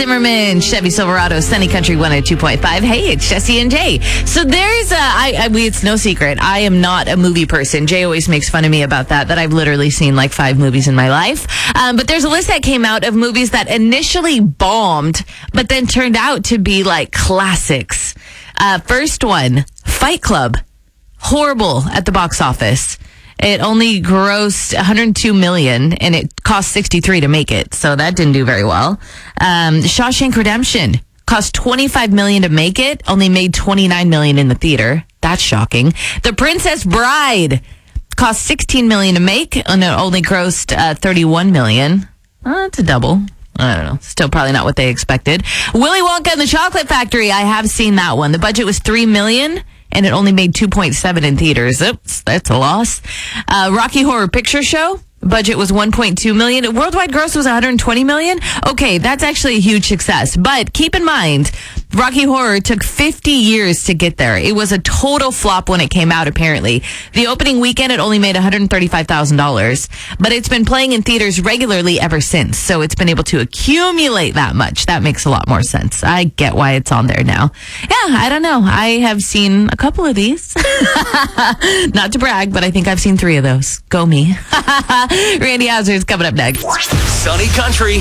Zimmerman, Chevy Silverado, Sunny Country 102.5. Hey, it's Jesse and Jay. So there's it's no secret. I am not a movie person. Jay always makes fun of me about that I've literally seen like 5 movies in my life. But there's a list that came out of movies that initially bombed, but then turned out to be like classics. First one, Fight Club. Horrible at the box office. It only grossed $102 million, and it cost $63 to make it, so that didn't do very well. Shawshank Redemption cost $25 million to make it, only made $29 million in the theater. That's shocking. The Princess Bride cost $16 million to make, and it only grossed $31 million. It's a double. I don't know. Still probably not what they expected. Willy Wonka and the Chocolate Factory. I have seen that one. The budget was $3 million. And it only made 2.7 in theaters. Oops, that's a loss. Rocky Horror Picture Show. Budget was $1.2 million. Worldwide gross was $120 million. Okay, that's actually a huge success. But keep in mind, Rocky Horror took 50 years to get there. It was a total flop when it came out, apparently. The opening weekend, it only made $135,000. But it's been playing in theaters regularly ever since. So it's been able to accumulate that much. That makes a lot more sense. I get why it's on there now. Yeah, I don't know. I have seen a couple of these. Not to brag, but I think I've seen 3 of those. Go me. Randy Houser is coming up next. Sunny Country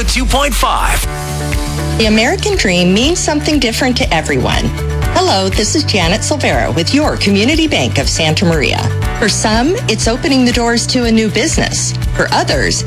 102.5. The American dream means something different to everyone. Hello, this is Janet Silvera with your Community Bank of Santa Maria. For some, it's opening the doors to a new business. For others,